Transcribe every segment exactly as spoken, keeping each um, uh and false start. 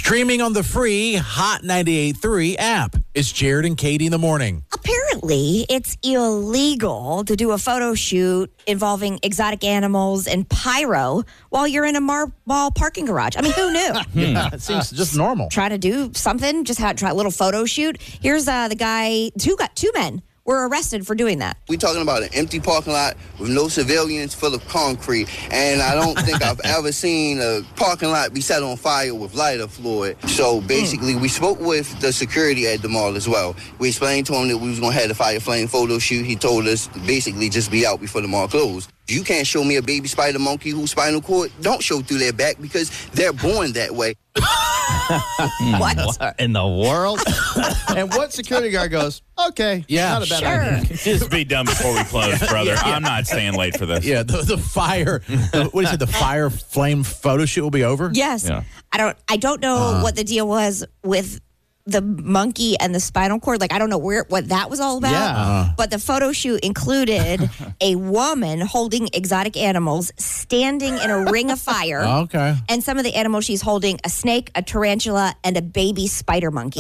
Streaming on the free Hot ninety-eight point three app. It's Jared and Katie in the morning. Apparently, it's illegal to do a photo shoot involving exotic animals and pyro while you're in a mar- mall parking garage. I mean, who knew? Yeah, it seems just normal. Try to do something, just had try a little photo shoot. Here's uh, the guy, two got two men were arrested for doing that. We're talking about an empty parking lot with no civilians, full of concrete. And I don't think I've ever seen a parking lot be set on fire with lighter fluid. So basically, mm. we spoke with the security at the mall as well. We explained to him that we was going to have the fire flame photo shoot. He told us basically just be out before the mall closed. You can't show me a baby spider monkey whose spinal cord don't show through their back because they're born that way. What? What in the world? And what security guard goes, okay, yeah, not a bad sure. idea. Just be done before we close, brother. yeah, yeah. I'm not staying late for this. Yeah, the, the fire, the, what is it, the fire flame photo shoot will be over? Yes. Yeah. I don't I don't know uh, what the deal was with the monkey and the spinal cord. Like, I don't know where what that was all about. Yeah. Uh-huh. But the photo shoot included a woman holding exotic animals, standing in a ring of fire. Okay. And some of the animals she's holding, a snake, a tarantula, and a baby spider monkey.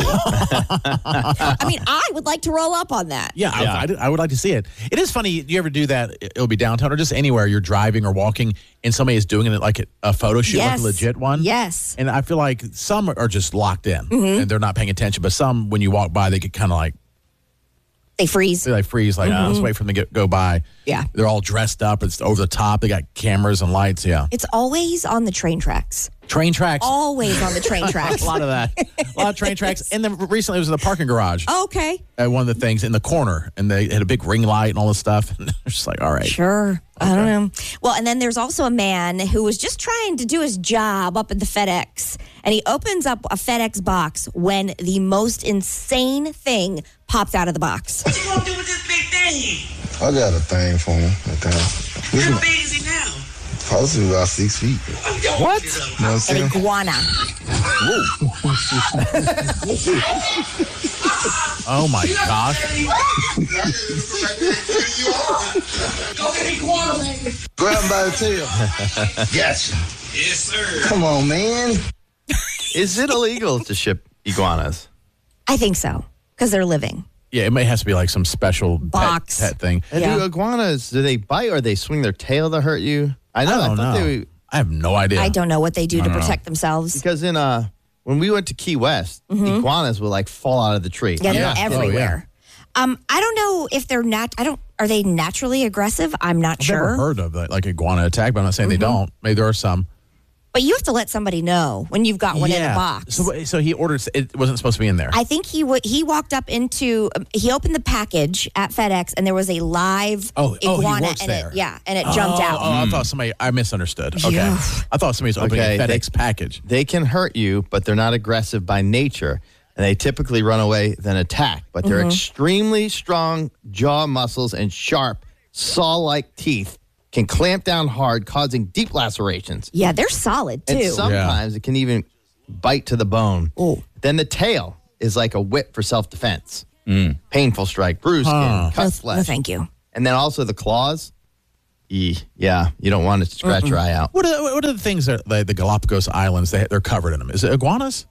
I mean, I would like to roll up on that. Yeah, Yeah. I, I, I would like to see it. It is funny. Do you ever do that? It'll be downtown or just anywhere you're driving or walking and somebody is doing it like a, a photo shoot, Yes. like a legit one? Yes. And I feel like some are just locked in Mm-hmm. and they're not paying attention. But some, when you walk by, they get kind of like, They freeze. they like freeze, like, oh, let's wait for them to get, go by. Yeah. They're all dressed up. It's over the top. They got cameras and lights. Yeah. It's always on the train tracks. Train tracks. Always on the train tracks. A lot of that. A lot of train tracks. And then recently it was in the parking garage. Oh, okay. At one of the things in the corner. And they had a big ring light and all this stuff. And they're just like, all right. Sure. I don't know. Well, and then there's also a man who was just trying to do his job up at the FedEx. And he opens up a FedEx box when the most insane thing pops out of the box. What you gonna do with this big thing? I got a thing for him. Okay. How big is he now? Supposed to be about six feet. What? You know what I'm An saying? iguana. Oh, my gosh. Go get iguana, man. Grab him by the tail. Yes. Yes, sir. Come on, man. Is it illegal to ship iguanas? I think so, because they're living. Yeah, it may have to be like some special pet- Box. Pet, thing. And Yeah. do iguanas, do they bite or they swing their tail to hurt you? I know. I don't thought know. they would, I have no idea. I don't know what they do to protect themselves. because in uh when we went to Key West, iguanas would like fall out of the tree. Yeah, they're Yeah. Oh, everywhere. Um, I don't know if they're not. I don't. Are they naturally aggressive? I'm not I've sure. never heard of like, like iguana attack, but I'm not saying they don't. Maybe there are some. But you have to let somebody know when you've got one in a box. So, so he ordered. It wasn't supposed to be in there. I think he w- he walked up into um, he opened the package at FedEx and there was a live Oh, oh, he iguana works and there. it yeah and it jumped oh, out. Oh, I thought somebody. I misunderstood. Okay, Yeah. I thought somebody was opening Okay, a they- FedEx package. They can hurt you, but they're not aggressive by nature. And they typically run away than attack. But their extremely strong jaw muscles and sharp, saw-like teeth can clamp down hard, causing deep lacerations. Yeah, they're solid too. And sometimes it can even bite to the bone. Oh. Then the tail is like a whip for self-defense. Painful strike, bruised Huh. skin, cut no, flesh. no, thank you. And then also the claws. E, yeah, you don't want it to scratch your eye out. What are what are the things that like, the Galapagos Islands? They they're covered in them. Is it iguanas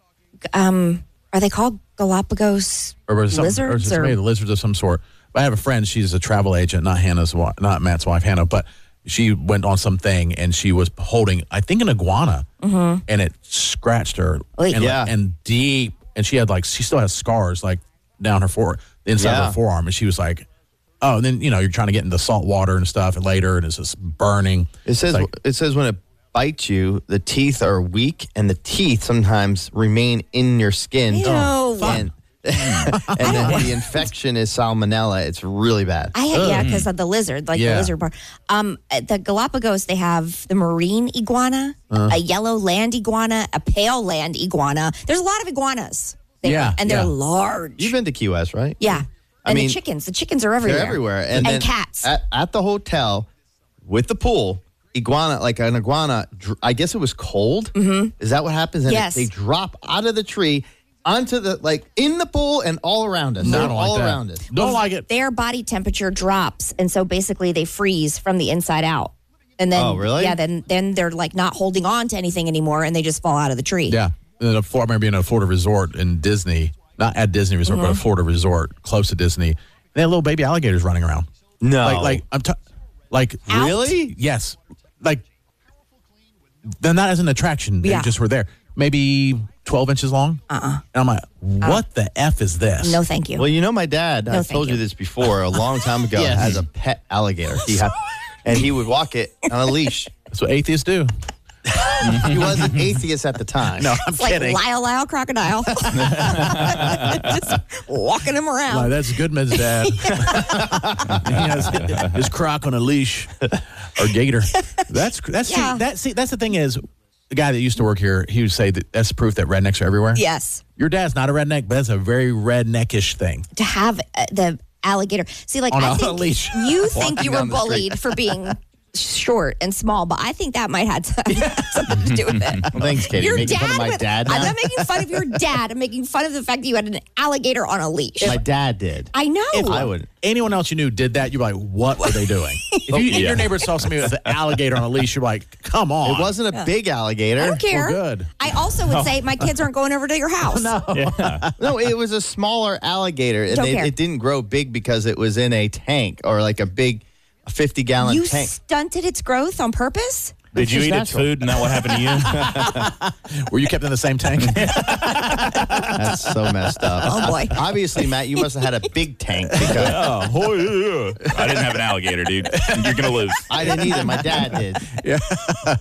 Um, are they called Galapagos or was it some, or lizards? is it maybe lizards of some sort? I have a friend. She's a travel agent, not Hannah's, wi- not Matt's wife, Hannah, but she went on something and she was holding, I think, an iguana, and it scratched her, Oy. and, Yeah. like, and deep, and she had like she still has scars like down her fore, the inside of Yeah. her forearm, and she was like, oh, and then you know you're trying to get into salt water and stuff, and later, and it's just burning. It says It's like- it says when it bites you, the teeth are weak, and the teeth sometimes remain in your skin. Ew. And, and then the infection is salmonella. It's really bad. I had, yeah, because of the lizard, like Yeah. the lizard part. Um, at the Galapagos, they have the marine iguana, Uh-huh. a yellow land iguana, a pale land iguana. There's a lot of iguanas there, Yeah, and they're yeah. large. You've been to Key West, right? yeah, I and mean, the chickens. The chickens are everywhere. They're everywhere. And, then cats. At, at the hotel with the pool, iguana, like an iguana, dr- I guess it was cold. Mm-hmm. Is that what happens? And Yes. They drop out of the tree onto the, like, in the pool and all around us. No, I They're don't like all that. around us. Don't like it. Their body temperature drops, and so basically they freeze from the inside out. And then, Oh, really? Yeah, then then they're like not holding on to anything anymore, and they just fall out of the tree. Yeah. in a Florida, I remember being at a Florida resort in Disney, not at Disney Resort, but a Florida resort close to Disney. They had little baby alligators running around. No. Like, like I'm t- like Out? Really? yes, like they're not as an attraction. They Yeah. just were there, maybe twelve inches long. Uh uh And I'm like, what the f is this? No, thank you. Well, you know, my dad, No, I've thank told you. you. this before, a long time ago, Yes. has a pet alligator. He had, and he would walk it on a leash. That's what atheists do. He was an atheist at the time. No, I'm it's like kidding. Lyle Lyle Crocodile. Just walking him around. Like, that's Goodman's dad. He has his croc on a leash or gator. That's that's Yeah. see, that see that's the thing is the guy that used to work here, he would say that that's proof that rednecks are everywhere. Yes. Your dad's not a redneck, but that's a very redneckish thing. To have uh, the alligator. See, like, On I a think leash. you think Walking you were down the street. bullied for being short and small, but I think that might have something to do with it. Well, thanks, Katie. Your Making dad fun of my with- dad I'm now? not making fun of your dad. I'm making fun of the fact that you had an alligator on a leash. My dad did. I know. I would. Anyone else you knew did that, you'd be like, what were they doing? If, you, if Yeah. your neighbor saw somebody with an alligator on a leash, you're like, come on. It wasn't a big alligator. I don't care. Well, good. I also would say my kids aren't going over to your house. No. No, it was a smaller alligator, and Don't they, care. it didn't grow big because it was in a tank or like a big fifty gallon You tank. stunted its growth on purpose? Did you just eat its natural. food and that what happened to you? Were you kept in the same tank? That's so messed up. Oh, boy. Obviously, Matt, you must have had a big tank because Oh, oh, yeah. I didn't have an alligator, dude. You're going to lose. I didn't either. My dad did.